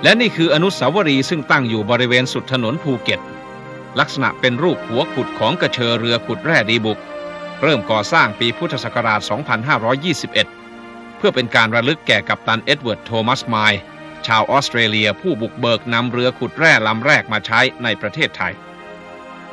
และนี่คืออนุสาวรีย์ซึ่งตั้งอยู่บริเวณสุดถนนภูเก็ตลักษณะเป็นรูปหัวขุดของกระเชอเรือขุดแร่ดีบุกเริ่มก่อสร้างปีพุทธศักราช 2521 เพื่อเป็นการระลึกแก่กัปตันเอ็ดเวิร์ดโทมัสไมล์ชาวออสเตรเลียผู้บุกเบิกนำเรือขุดแร่ลำแรกมาใช้ในประเทศไทย